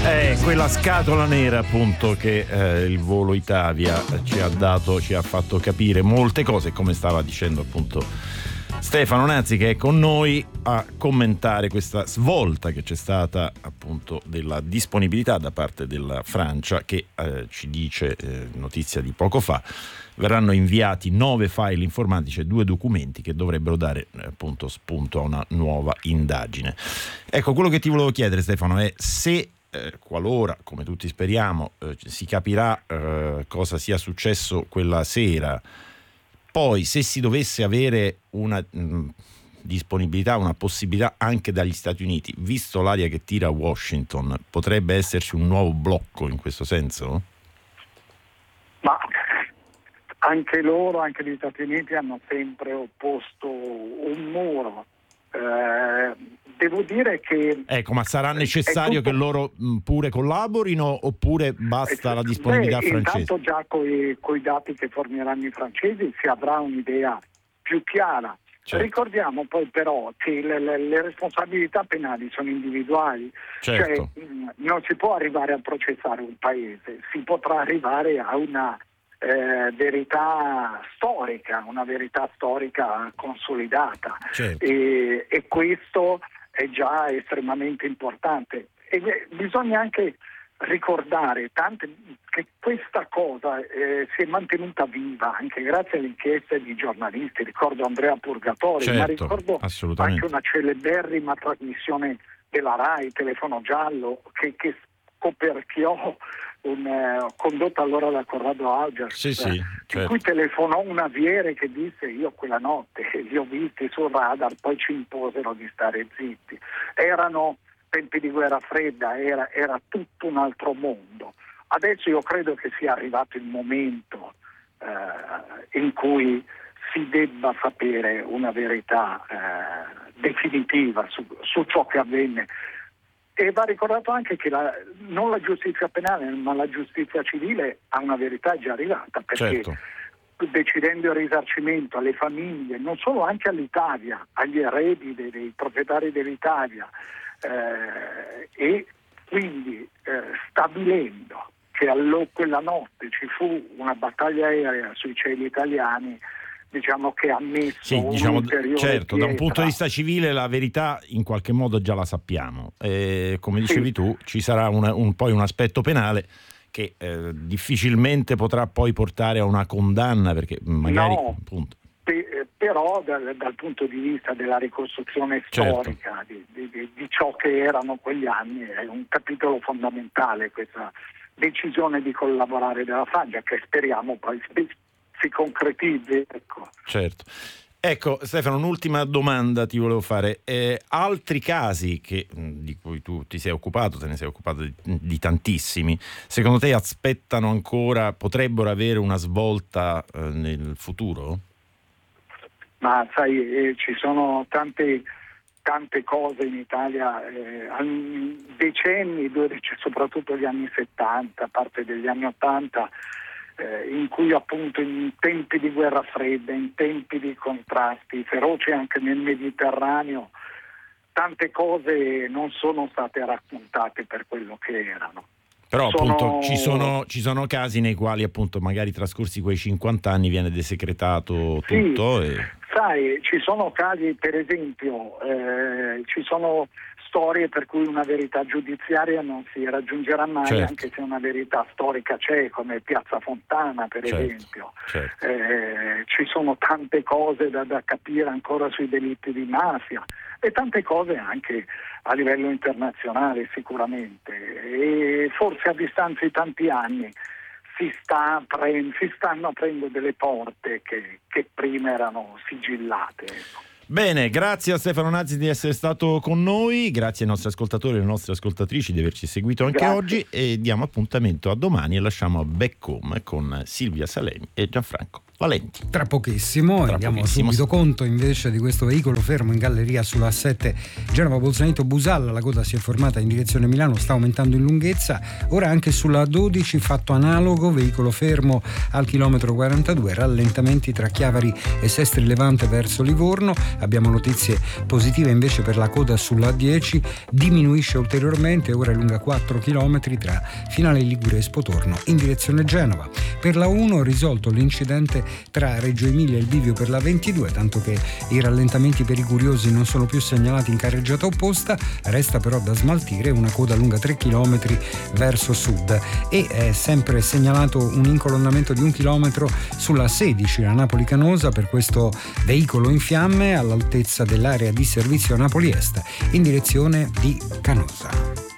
Quella scatola nera appunto che il volo Itavia ci ha fatto capire molte cose, come stava dicendo appunto Stefano Nazzi, che è con noi a commentare questa svolta che c'è stata appunto della disponibilità da parte della Francia, che ci dice, notizia di poco fa, verranno inviati 9 file informatici e 2 documenti che dovrebbero dare appunto spunto a una nuova indagine. Ecco, quello che ti volevo chiedere, Stefano, è se qualora, come tutti speriamo, si capirà cosa sia successo quella sera, poi se si dovesse avere una disponibilità, una possibilità anche dagli Stati Uniti, visto l'aria che tira a Washington, potrebbe esserci un nuovo blocco in questo senso? Ma anche loro, anche gli Stati Uniti hanno sempre opposto un muro. Devo dire che... Ecco, ma sarà necessario che loro pure collaborino oppure basta la disponibilità francese? Intanto già coi dati che forniranno i francesi si avrà un'idea più chiara. Certo. Ricordiamo poi però che le responsabilità penali sono individuali, certo. Cioè non si può arrivare a processare un paese, si potrà arrivare a una verità storica, una verità storica consolidata, certo. e questo è già estremamente importante. E bisogna anche ricordare che questa cosa si è mantenuta viva anche grazie alle inchieste di giornalisti. Ricordo Andrea Purgatori, certo, ma ricordo anche una celeberrima trasmissione della RAI, Telefono Giallo, che scoperchiò condotto allora da Corrado Alger, certo. in cui telefonò un aviere che disse: io quella notte li ho visti sul radar, poi ci imposero di stare zitti. Erano tempi di guerra fredda, era tutto un altro mondo. Adesso io credo che sia arrivato il momento in cui si debba sapere una verità definitiva su ciò che avvenne. E va ricordato anche che non la giustizia penale, ma la giustizia civile a una verità già arrivata, perché certo. decidendo il risarcimento alle famiglie, non solo, anche all'Italia, agli eredi dei proprietari dell'Italia, e quindi stabilendo che quella notte ci fu una battaglia aerea sui cieli italiani, diciamo che ha messo un'ulteriore certo, pietra. Da un punto di vista civile la verità in qualche modo già la sappiamo, come dicevi tu ci sarà poi un aspetto penale che difficilmente potrà poi portare a una condanna, perché magari appunto. Però dal punto di vista della ricostruzione storica, certo, di ciò che erano quegli anni, è un capitolo fondamentale questa decisione di collaborare della Francia, che speriamo poi si concretizzi. Ecco. Certo. Ecco, Stefano, un'ultima domanda ti volevo fare. Altri casi di cui tu ti sei occupato, te ne sei occupato di tantissimi, secondo te aspettano ancora, potrebbero avere una svolta nel futuro? Ma sai, ci sono tante cose in Italia, decenni, soprattutto gli anni 70, parte degli anni 80, in cui appunto in tempi di guerra fredda, in tempi di contrasti feroci anche nel Mediterraneo, tante cose non sono state raccontate per quello che erano. Però appunto ci sono casi nei quali appunto magari trascorsi quei 50 anni viene desecretato tutto. Sai, ci sono casi, per esempio, ci sono storie per cui una verità giudiziaria non si raggiungerà mai, certo, anche se una verità storica c'è, come Piazza Fontana per esempio. Certo. Ci sono tante cose da capire ancora sui delitti di mafia e tante cose anche a livello internazionale sicuramente, e forse a distanza di tanti anni si stanno aprendo delle porte che prima erano sigillate. Ecco. Bene, grazie a Stefano Nazzi di essere stato con noi, grazie ai nostri ascoltatori e alle nostre ascoltatrici di averci seguito anche oggi, e diamo appuntamento a domani e lasciamo Back Home con Silvia Salemi e Gianfranco Valenti. Tra pochissimo diamo subito conto invece di questo veicolo fermo in galleria sulla A7 Genova-Bolzaneto-Busalla. La coda si è formata in direzione Milano, sta aumentando in lunghezza. Ora anche sulla A12 fatto analogo, veicolo fermo al chilometro 42, rallentamenti tra Chiavari e Sestri Levante verso Livorno. Abbiamo notizie positive invece per la coda sulla A10, diminuisce ulteriormente, ora è lunga 4 km tra Finale Ligure e Spotorno in direzione Genova. Per la 1 risolto l'incidente tra Reggio Emilia e il bivio per la 22, tanto che i rallentamenti per i curiosi non sono più segnalati in carreggiata opposta. Resta però da smaltire una coda lunga 3 km verso sud e è sempre segnalato un incolonnamento di 1 chilometro sulla 16 a Napoli Canosa per questo veicolo in fiamme all'altezza dell'area di servizio Napoli Est in direzione di Canosa.